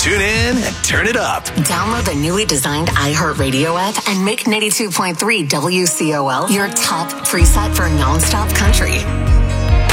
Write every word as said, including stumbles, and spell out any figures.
Tune in and turn it up. Download the newly designed iHeartRadio app and make ninety-two point three W C O L your top preset for nonstop country.